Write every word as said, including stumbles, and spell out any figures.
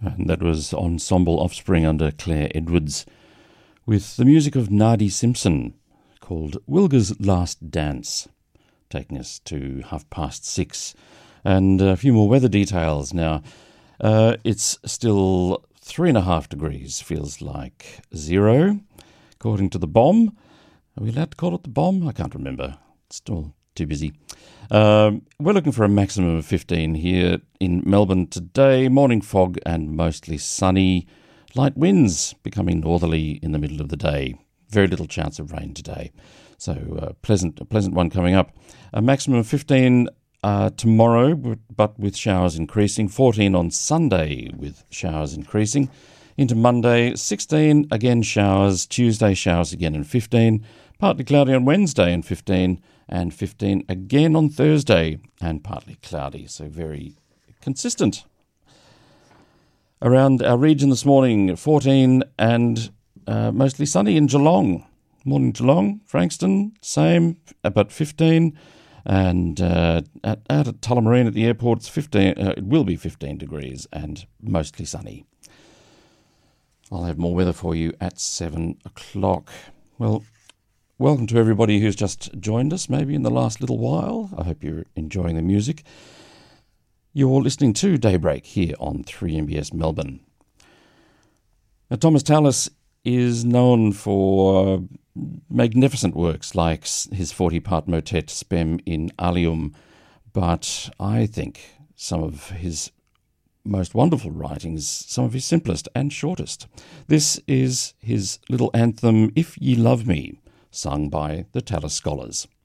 And that was Ensemble Offspring under Claire Edwards, with the music of Nadi Simpson, called Wilga's Last Dance, taking us to half past six. And a few more weather details now. Uh, it's still three and a half degrees, feels like zero, according to the bomb. Are we allowed to call it the bomb? I can't remember. It's still too busy. Um, we're looking for a maximum of fifteen here in Melbourne today. Morning fog and mostly sunny. Light winds becoming northerly in the middle of the day. Very little chance of rain today. So uh, pleasant, a pleasant one coming up. A maximum of fifteen uh, tomorrow, but with showers increasing. fourteen on Sunday with showers increasing. Into Monday, sixteen, again showers. Tuesday, showers again and fifteen. Partly cloudy on Wednesday and fifteen. And fifteen again on Thursday and partly cloudy. So very consistent. Around our region this morning, fourteen and uh, mostly sunny in Geelong. Morning Geelong, Frankston, same, but fifteen. And uh, at, out at Tullamarine at the airport, it's fifteen. Uh, it will be fifteen degrees and mostly sunny. I'll have more weather for you at seven o'clock. Well, welcome to everybody who's just joined us, maybe in the last little while. I hope you're enjoying the music. You're listening to Daybreak here on three M B S Melbourne. Now, Thomas Tallis is known for magnificent works like his forty-part motet Spem in Alium, but I think some of his most wonderful writings, some of his simplest and shortest. This is his little anthem, If Ye Love Me, sung by the Tallis Scholars.